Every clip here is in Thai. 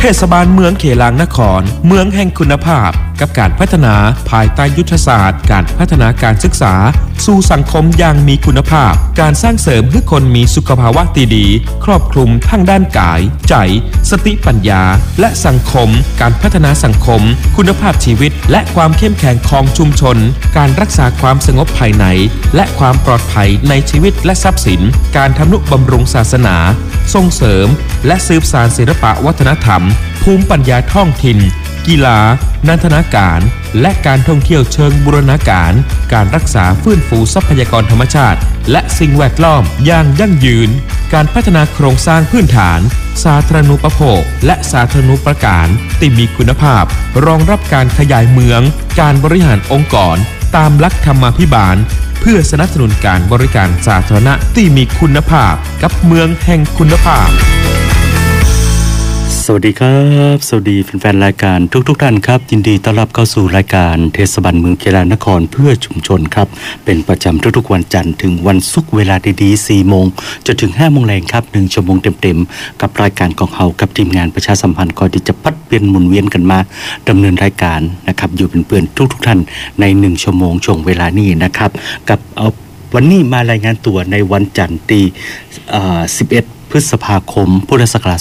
ศบาลเมืองเขลางนครเมืองแห่งคุณภาพกับการพัฒนาภายใต้ยุทธศาสตร์การพัฒนาการศึกษาสู่สังคมอย่างมีคุณภาพการสร้างเสริมให้คนมีสุขภาวะดีครอบคลุมทั้งด้านกายใจสติปัญญาและสังคมการพัฒนาสังคมคุณภาพชีวิตและความเข้มแข็งของชุมชนการรักษาความสงบภายในและความปลอดภัยในชีวิตและทรัพย์สินการทำนุบำรุงศาสนาส่งเสริมและสืบสานศิลปะวัฒนธรรมภูมิปัญญาท้องถิ่นกีฬานันทนาการและการท่องเที่ยวเชิงบูรณาการการรักษาฟื้นฟูทรัพยากรธรรมชาติและสิ่งแวดล้อมอย่างยั่งยืนการพัฒนาโครงสร้างพื้นฐานสาธารณูปโภคและสาธารณูปการที่มีคุณภาพรองรับการขยายเมืองการบริหารองค์กรตามหลักธรรมาภิบาลเพื่อสนับสนุนการบริการสาธารณะที่มีคุณภาพกับเมืองแห่งคุณภาพสวัสดีครับสวัสดีแฟนๆรายการทุกท่านครับยินดีต้อนรับเข้าสู่รายการเทศบาลเมืองเขลางนครเพื่อชุมชนครับเป็นประจำทุกๆวันจันทร์ถึงวันศุกร์เวลาดีๆ 4 โมงจนถึง 5 โมงแรงครับ1ชั่วโมงเต็มๆกับรายการของเฮากับทีมงานประชาสัมพันธ์คอยที่จะพัดเปลี่ยนหมุนเวียนกันมาดำเนินรายการนะครับอยู่เป็นเพื่อนทุกท่านใน1ชั่วโมงช่วงเวลานี้นะครับกับวันนี้มารายงานตัวในวันจันทร์ที่11 พฤษภาคมพุทธศักราช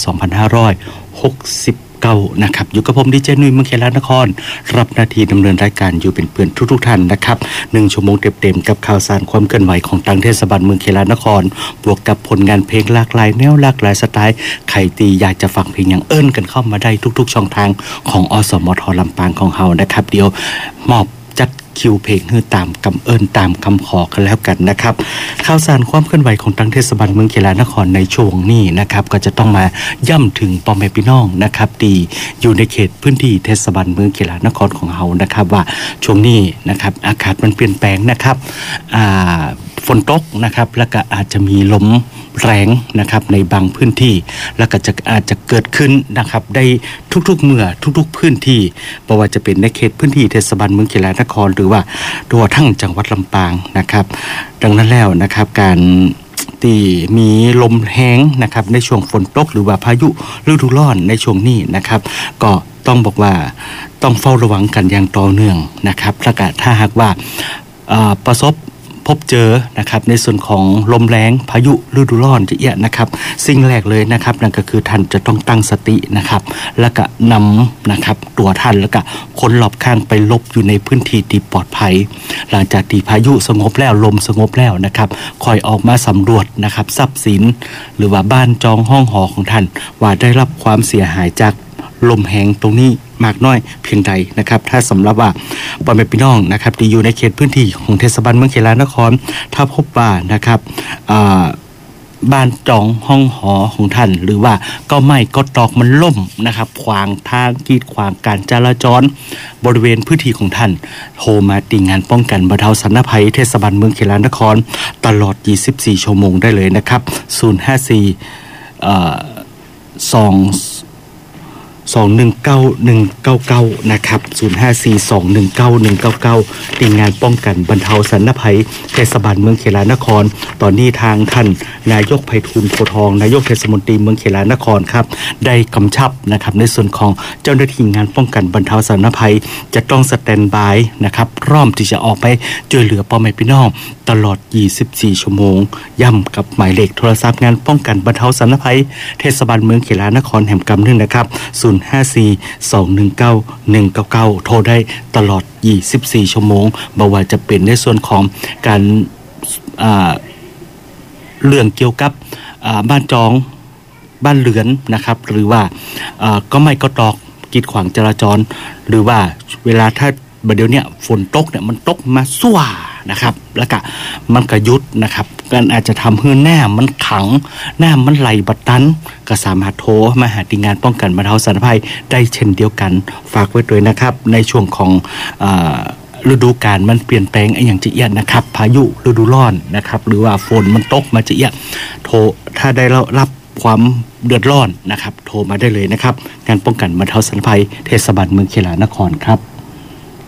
2569 นะครับอยู่กับผมดีเจนุ้ยเมืองเขลางนครรับหน้าที่ดำเนินรายการอยู่เป็นเพื่อนทุกท่านนะครับ1ชั่วโมงเต็มๆกับข่าวสารความเคลื่อนไหวของทางเทศบาลเมืองเขลางนครบวกกับผลงานเพลงหลากหลายแนวหลากหลายสไตล์ใครตีอยากจะฟังเพลงอย่างกันเข้ามาได้ทุกๆช่องทางของอสมทลำปางของเฮานะครับเดี๋ยวมอบจัดคิวเพลงให้ตามคำตามคำขอกันแล้วกันนะครับข่าวสารความเคลื่อนไหวของทางเทศบาลเมืองเขลางนครในช่วงนี้นะครับก็จะต้องมาย่ำถึงพ่อแม่พี่น้องนะครับที่อยู่ในเขตพื้นที่เทศบาลเมืองเขลางนครของเฮานะครับว่าช่วงนี้นะครับอากาศมันเปลี่ยนแปลงนะครับฝนตกนะครับแล้วก็อาจจะมีลมแรงนะครับในบางพื้นที่แล้วก็อาจจะเกิดขึ้นนะครับได้ทุกๆเมื่อทุกๆพื้นที่เพราะว่าจะเป็นในเขตพื้นที่เทศบาลเมืองเขลางนครหรือว่าตัวทั้งจังหวัดลำปางนะครับดังนั้นแล้วนะครับการที่มีลมแห้งนะครับในช่วงฝนตกหรือว่าพายุฤดูร้อนในช่วงนี้นะครับก็ต้องบอกว่าต้องเฝ้าระวังกันอย่างต่อเนื่องนะครับแล้วก็ถ้าหากว่าพบเจอนะครับในส่วนของลมแรงพายุฤดูร้อนจะนะครับสิ่งแรกเลยนะครับนั่นก็คือท่านจะต้องตั้งสตินะครับแล้วก็นำนะครับตัวท่านแล้วก็คนรอบข้างไปหลบอยู่ในพื้นที่ที่ปลอดภัยหลังจากที่พายุสงบแล้วลมสงบแล้วนะครับคอยออกมาสำรวจนะครับทรัพย์สินหรือว่าบ้านจองห้องหอของท่านว่าได้รับความเสียหายจากลมแห้งตรงนี้มากน้อยเพียงใดนะครับถ้าสำหรับว่าพ่อแม่พี่น้องนะครับที่อยู่ในเขตพื้นที่ของเทศบาลเมืองเขลางนครถ้าพบว่านะครับบ้านจองห้องหอของท่านหรือว่าก็ไม่ก็ตอกมันล่มนะครับขวางทางกีดขวางการจราจรบริเวณพื้นที่ของท่านโทรมาติงานป้องกันบรรเทาสาธารณภัยเทศบาลเมืองเขลางนครตลอด24ชั่วโมงได้เลยนะครับ054219199นะครับ054219199ทีมงานป้องกันบรรเทาสาธารณภัยเทศบาลเมืองเขลางนครตอนนี้ทางท่านนายกไพฑูรย์โพทองนายกเทศมนตรีเมืองเขลางนครครับได้กำชับนะครับในส่วนของเจ้าหน้าที่งานป้องกันบรรเทาสาธารณภัยจะต้องสแตนด์บายนะครับพร้อมที่จะออกไปช่วยเหลือพ่อแม่พี่น้องตลอด24ชั่วโมงย้ำกับหมายเลขโทรศัพท์งานป้องกันบรรเทาสาธารณภัยเทศบาลเมืองเขลางนครแห่งกำนึงนะครับ054219199โทรได้ตลอด24ชั่วโมงบ่ว่าจะเป็นในส่วนของการเรื่องเกี่ยวกับบ้านจองบ้านเรือนนะครับหรือว่าก็ไม่ก็ตอกกีดขวางจราจรหรือว่าเวลาถ้าเดี๋ยวนี้ฝนตกเนี่ยมันตกมาสั่วนะครับแล้วก็มันก็ยุดนะครับกันอาจจะทำให้แหน้ามันขังหน้ามันไหลบัดตันก็สามารถโทรมาหาทีมงานป้องกันบรรเทาสาธารณภัยได้เช่นเดียวกันฝากไว้ด้วยนะครับในช่วงของฤดูกาลมันเปลี่ยนแปลงอย่างจะเอียดนะครับพายุฤดูร้อนนะครับหรือว่าฝนมันตกมาจะเอียดโทรถ้าได้รับความเดือดร้อนนะครับโทรมาได้เลยนะครับงานป้องกันบรรเทาสาธารณภัยเทศบาลเมืองเขลางนครครับ